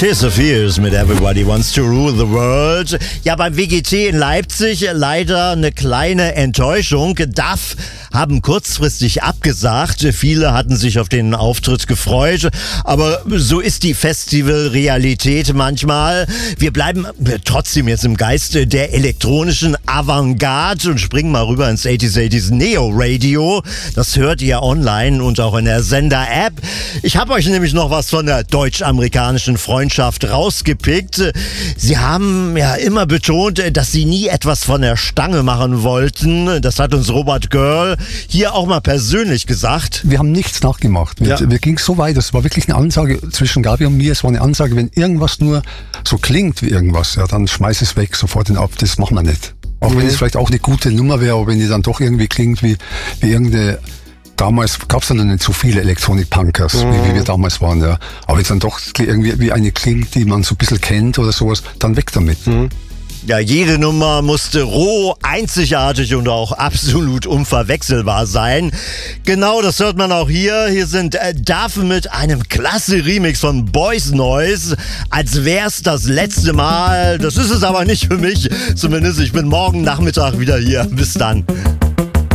Tears of Fears mit Everybody Wants to Rule the World. Ja, beim WGT in Leipzig leider eine kleine Enttäuschung. DAF haben kurzfristig abgesagt. Viele hatten sich auf den Auftritt gefreut. Aber so ist die Festivalrealität manchmal. Wir bleiben trotzdem jetzt im Geist der elektronischen Avantgarde und springen mal rüber ins 80s Neo Radio. Das hört ihr online und auch in der Sender-App. Ich habe euch nämlich noch was von der deutsch-amerikanischen Freundschaft rausgepickt. Sie haben ja immer betont, dass sie nie etwas von der Stange machen wollten. Das hat uns Robert Girl hier auch mal persönlich gesagt. Wir haben nichts nachgemacht. Wir gingen so weit, das war wirklich eine Ansage zwischen Gabi und mir. Es war eine Ansage, wenn irgendwas nur so klingt wie irgendwas, ja, dann schmeiß es weg, sofort ab. Das machen wir nicht. Auch wenn es vielleicht auch eine gute Nummer wäre, aber wenn die dann doch irgendwie klingt wie irgendeine... Damals gab es dann nicht so viele Elektronik-Punkers, wie wir damals waren, ja. Aber wenn es dann doch irgendwie wie eine klingt, die man so ein bisschen kennt oder sowas, dann weg damit. Ja, jede Nummer musste roh, einzigartig und auch absolut unverwechselbar sein. Genau, das hört man auch hier. Hier sind DAF mit einem klasse Remix von Boys Noise. Als wär's das letzte Mal. Das ist es aber nicht für mich. Zumindest, ich bin morgen Nachmittag wieder hier. Bis dann.